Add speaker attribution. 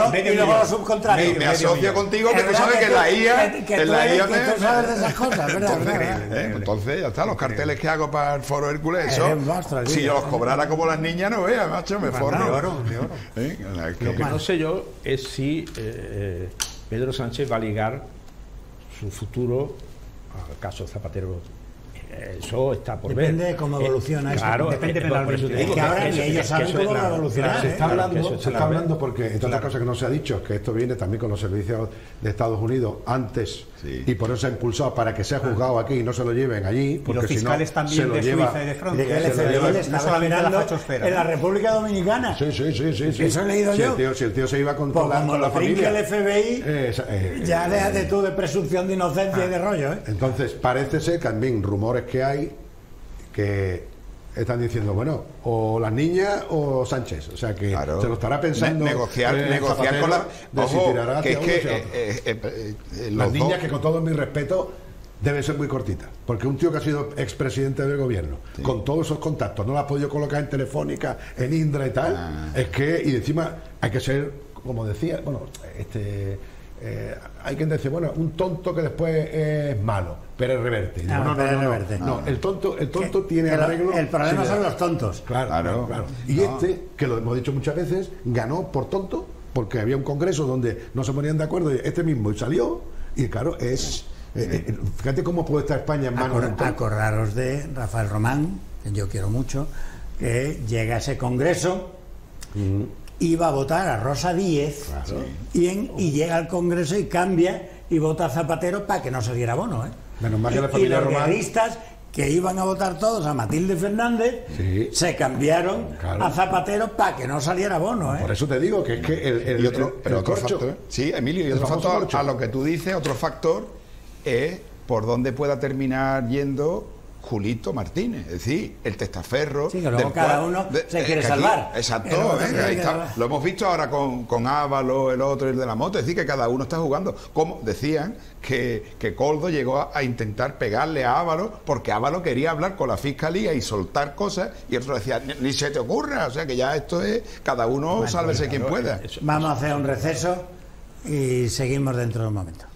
Speaker 1: y luego lo subcontrario.
Speaker 2: Me asocio contigo, que tú sabes que la IA...
Speaker 1: Que tú sabes de esas cosas, ¿verdad?
Speaker 2: Entonces, ya está, los carteles que hago para el Foro Hércules, eso, si yo los cobrara como las niñas, no veas, macho, me forro.
Speaker 3: De oro. Lo que no sé yo es si Pedro Sánchez va a ligar su futuro al caso Zapatero. Eso está por ver.
Speaker 1: Depende de cómo evoluciona eso.
Speaker 3: Claro,
Speaker 1: depende penalmente. Es que ahora ni ellos saben cómo va a evolucionar.
Speaker 4: Se está hablando porque, entre otras cosas que no se ha dicho, que esto viene también con los servicios de Estados Unidos antes, y por eso se ha impulsado para que sea juzgado aquí y no se lo lleven allí, porque
Speaker 5: y los fiscales
Speaker 4: si no,
Speaker 5: también
Speaker 4: se lo
Speaker 5: de
Speaker 4: lleva,
Speaker 5: Suiza y de Francia.
Speaker 1: El FBI le estaba mirando en la República Dominicana.
Speaker 4: Sí.
Speaker 1: Eso he leído yo.
Speaker 4: Si el tío se iba con
Speaker 1: pues
Speaker 4: toda
Speaker 1: como
Speaker 4: la
Speaker 1: lo trinque
Speaker 4: familia.
Speaker 1: el FBI, ya déjate tú de presunción de inocencia y de rollo, ¿eh?
Speaker 4: Entonces, parece ser que también rumores que hay que están diciendo, bueno, o las niñas o Sánchez, o sea que se lo estará pensando
Speaker 2: negociar con la...
Speaker 4: Ojo, las niñas, que con todo mi respeto deben ser muy cortitas, porque un tío que ha sido expresidente del gobierno, con todos esos contactos, no la ha podido colocar en Telefónica, en Indra y tal, es que, y encima hay que ser, como decía, bueno, hay quien dice, bueno, un tonto que después es malo, pero reverte. No, el tonto tiene arreglo.
Speaker 1: El problema son los tontos.
Speaker 4: Claro. Y que lo hemos dicho muchas veces, ganó por tonto, porque había un congreso donde no se ponían de acuerdo, este mismo, y salió, y claro, es... fíjate cómo puede estar España en manos de un tonto.
Speaker 1: Acordaros de Rafael Román, que yo quiero mucho, que llega a ese congreso... iba a votar a Rosa Díez, y llega al Congreso y cambia y vota a Zapatero para que no se diera bono, ¿eh?
Speaker 4: Menos mal que la
Speaker 1: y
Speaker 4: familia
Speaker 1: los
Speaker 4: Román,
Speaker 1: realistas que iban a votar todos a Matilde Fernández se cambiaron a Zapatero para que no saliera bono, ¿eh?
Speaker 4: Por eso te digo que es que
Speaker 2: otro factor, sí, Emilio, y otro factor, a lo que tú dices, otro factor es por dónde pueda terminar yendo Julito Martínez, es decir, el testaferro.
Speaker 1: Sí, que luego cada uno se quiere salvar.
Speaker 2: Exacto, ahí está. Lo hemos visto ahora con Ávalo, el otro, el de la moto, es decir, que cada uno está jugando. Como decían que Coldo llegó a intentar pegarle a Ávalo porque Ávalo quería hablar con la fiscalía y soltar cosas, y otro decía, ni se te ocurra, o sea que ya esto es, cada uno sálvese quien pueda.
Speaker 1: Vamos a hacer un receso y seguimos dentro de un momento.